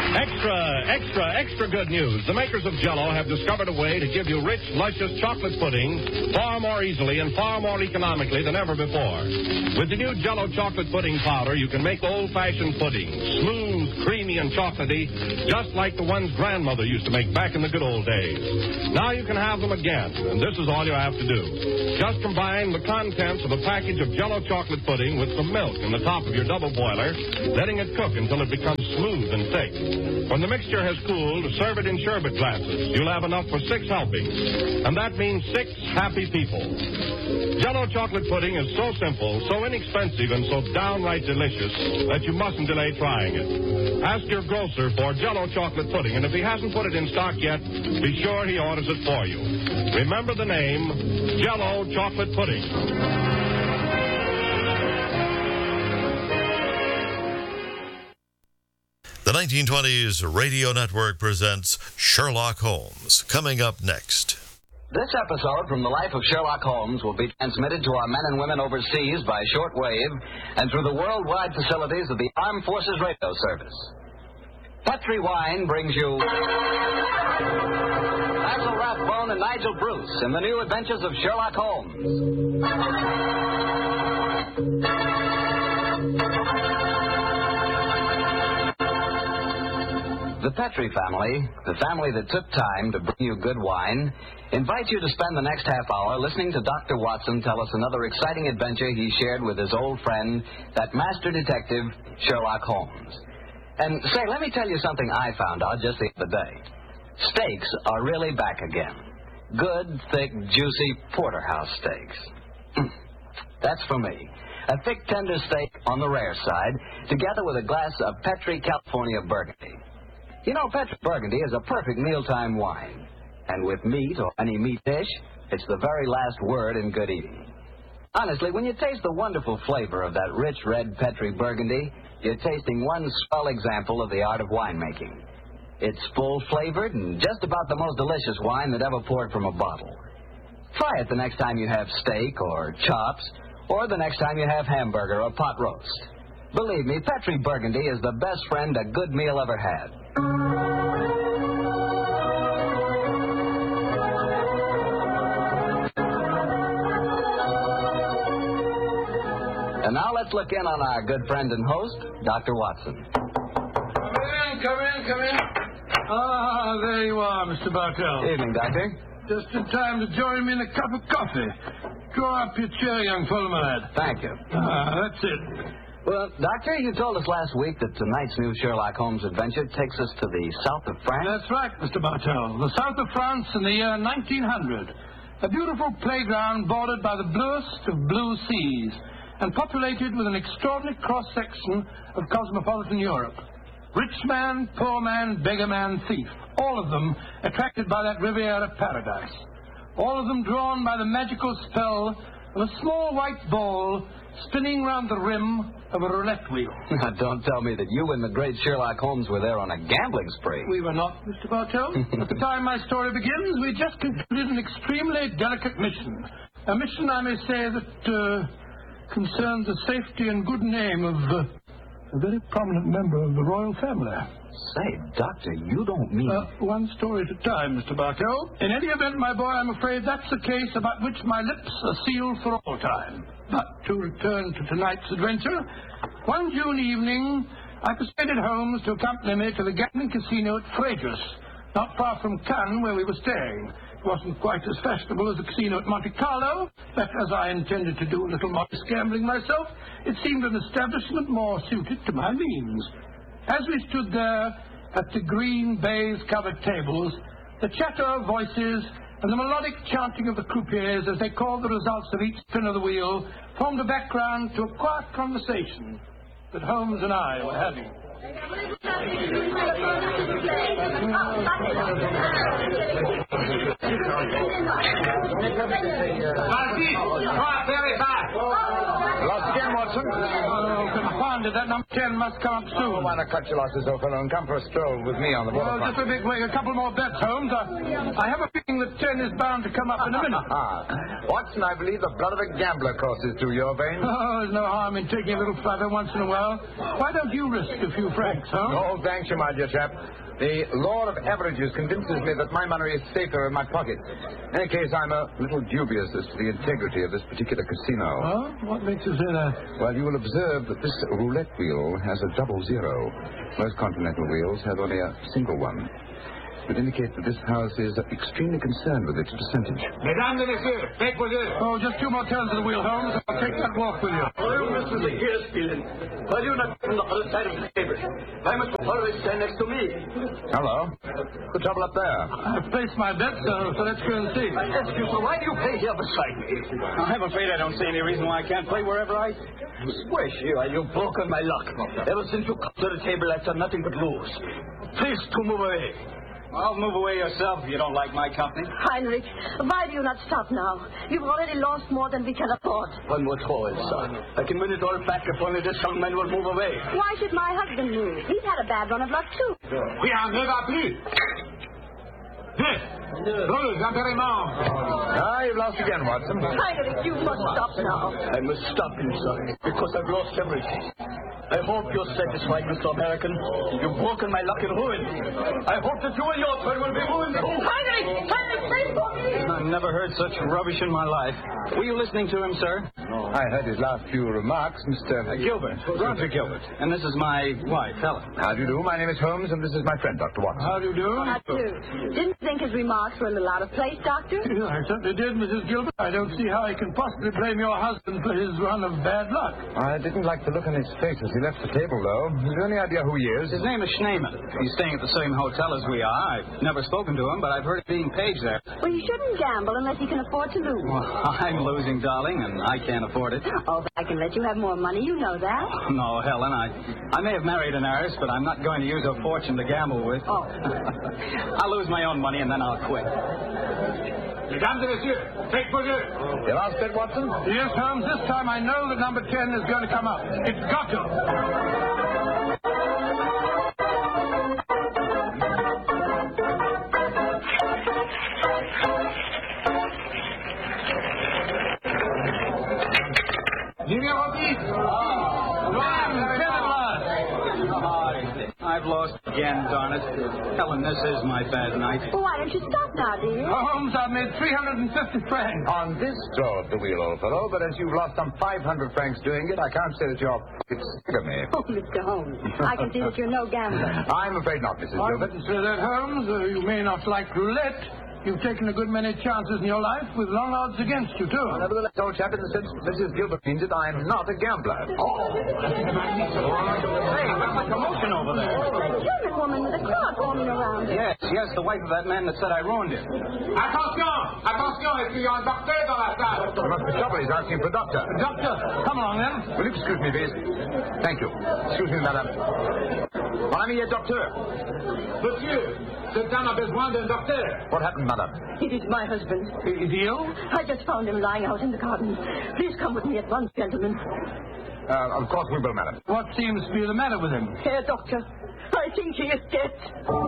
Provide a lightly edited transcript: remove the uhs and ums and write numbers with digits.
Extra good news. The makers of Jell-O have discovered a way to give you rich, luscious chocolate pudding far more easily and far more economically than ever before. With the new Jell-O chocolate pudding powder, you can make old-fashioned pudding, smooth, creamy, and chocolatey, just like the ones Grandmother used to make back in the good old days. Now you can have them again, and this is all you have to do. Just combine the contents of a package of Jell-O chocolate pudding with some milk in the top of your double boiler, letting it cook until it becomes smooth and thick. When the mixture has cooled, serve it in sherbet glasses. You'll have enough for 6 helpings, and that means 6 happy people. Jell-O chocolate pudding is so simple, so inexpensive, and so downright delicious that you mustn't delay trying it. Ask your grocer for Jell-O chocolate pudding, and if he hasn't put it in stock yet, be sure he orders it for you. Remember the name, Jell-O chocolate pudding. The 1920s Radio Network presents Sherlock Holmes, coming up next. This episode from the life of Sherlock Holmes will be transmitted to our men and women overseas by shortwave and through the worldwide facilities of the Armed Forces Radio Service. Petri Wine brings you Basil Rathbone and Nigel Bruce in the new adventures of Sherlock Holmes. The Petri family, the family that took time to bring you good wine, invites you to spend the next half hour listening to Dr. Watson tell us another exciting adventure he shared with his old friend, that master detective, Sherlock Holmes. And say, let me tell you something I found out just the other day. Steaks are really back again. Good, thick, juicy porterhouse steaks. That's for me. A thick, tender steak on the rare side, together with a glass of Petri California Burgundy. You know, Petri Burgundy is a perfect mealtime wine. And with meat or any meat dish, it's the very last word in good eating. Honestly, when you taste the wonderful flavor of that rich red Petri Burgundy, you're tasting one swell example of the art of winemaking. It's full-flavored and just about the most delicious wine that ever poured from a bottle. Try it the next time you have steak or chops, or the next time you have hamburger or pot roast. Believe me, Petri Burgundy is the best friend a good meal ever had. And now let's look in on our good friend and host, Dr. Watson. Come in. Ah, there you are, Mr. Bartell. Evening, Doctor. Just in time to join me in a cup of coffee. Draw up your chair, young fellow, my lad. Thank you. That's it. Well, Doctor, you told us last week that tonight's new Sherlock Holmes adventure takes us to the south of France. That's right, Mr. Bartell. The south of France in the year 1900. A beautiful playground bordered by the bluest of blue seas and populated with an extraordinary cross-section of cosmopolitan Europe. Rich man, poor man, beggar man, thief. All of them attracted by that Riviera paradise. All of them drawn by the magical spell of a small white ball spinning round the rim of a roulette wheel. Now, don't tell me that you and the great Sherlock Holmes were there on a gambling spree. We were not, Mr. Bartell. At the time my story begins, we just concluded an extremely delicate mission. A mission, I may say, that concerns the safety and good name of a very prominent member of the royal family. Say, Doctor, you don't mean... One story at a time, Mr. Bartell. In any event, my boy, I'm afraid that's a case about which my lips are sealed for all time. But to return to tonight's adventure, one June evening, I persuaded Holmes to accompany me to the gambling casino at Fréjus, not far from Cannes, where we were staying. It wasn't quite as fashionable as the casino at Monte Carlo, but as I intended to do a little modest gambling myself, it seemed an establishment more suited to my means. As we stood there at the green baize-covered tables, the chatter of voices and the melodic chanting of the croupiers as they called the results of each spin of the wheel formed a background to a quiet conversation that Holmes and I were having. Lost again, Watson? Oh, confounded. That number 10 must come up soon. Why not cut your losses, old fellow, and come for a stroll with me on the waterfront? Just a big way. A couple more bets, Holmes. I have a feeling that 10 is bound to come up in a minute. Watson, I believe the blood of a gambler courses through your veins. Oh, there's no harm in taking a little flutter once in a while. Why don't you risk a few francs, huh? No, No, thank you, my dear chap. The law of averages convinces me that my money is safer in my pocket. In any case, I'm a little dubious as to the integrity of this particular casino. Huh? What makes you say that? Well, you will observe that this roulette wheel has a double zero. Most continental wheels have only a single one. It indicates that this house is extremely concerned with its percentage. Mesdames et messieurs, take with you. Oh, just 2 more turns of the wheel, Holmes. I'll take that walk with you. Oh, Mr. Here's feeling. Why do you not come on the other side of the table? Why must you always stand next to me? Hello. The trouble up there? I've placed my bet, so let's go and see. I ask you, so why do you play here beside me? I'm afraid I don't see any reason why I can't play wherever I... Squish, you've broken my luck. Ever since you come to the table, I've done nothing but lose. Please to move away. Well, move away yourself if you don't like my company. Heinrich, why do you not stop now? You've already lost more than we can afford. One more throw, son. I can win it all back if only this young man will move away. Why should my husband move? He's had a bad run of luck, too. We are never plus. Yes. Rouge, impériment. You've lost again, Watson. Heinrich, you must stop now. I must stop him, son, because I've lost everything. I hope you're satisfied, Mr. American. You've broken my luck and ruined me. I hope that you and your turn will be ruined too. Heinrich, wait for me! I've never heard such rubbish in my life. Were you listening to him, sir? I heard his last few remarks, Mr. Gilbert. Roger Gilbert. And this is my wife, Helen. How do you do? My name is Holmes, and this is my friend, Dr. Watson. How do you do? Not too. Didn't think his remarks were a little out of place, Doctor? I certainly did, Mrs. Gilbert. I don't see how he can possibly blame your husband for his run of bad luck. I didn't like the look on his face as he left the table, though. Have you any idea who he is? His name is Schneeman. He's staying at the same hotel as we are. I've never spoken to him, but I've heard of being paged there. Well, you shouldn't gamble unless you can afford to lose. Well, I'm losing, darling, and I can't afford it. Oh, but I can let you have more money. You know that. No, Helen, I may have married an heiress, but I'm not going to use her fortune to gamble with. Oh. I'll lose my own money, and then I'll quit. Mesdames et messieurs, take position. Your last bet, Watson? Yes, Holmes, this time I know that number 10 is going to come up. It's got to. Numéro 10. I've lost again, darn it. Helen, this is my bad night. Well, why don't you stop now, dear? Holmes, I've made 350 francs. On this throw of the wheel, old fellow, but as you've lost some 500 francs doing it, I can't say that your pockets figure me. Oh, Mr. Holmes, I can see that you're no gambler. I'm afraid not, Mrs. I Gilbert. wouldn't say that, Holmes. You may not like roulette. You've taken a good many chances in your life with long odds against you, too. Nevertheless, old chap, in the sense that Mrs. Gilbert means it, I'm not a gambler. Hey, what's the commotion over there? That German woman with a crowd forming around her. Yes, the wife of that man that said I ruined him. Attention! Attention, est-ce qu'il y a un docteur dans la salle? There must be trouble. He's asking for a doctor. Doctor, come along, then. Will you excuse me, please? Thank you. Excuse me, madame. Mon ami est docteur. Monsieur, cette dame a besoin d'un docteur. What happened, madame? It is my husband. Is he ill? I just found him lying out in the garden. Please come with me at once, gentlemen. Of course we will, madam. What seems to be the matter with him? Herr Doctor, I think he is dead.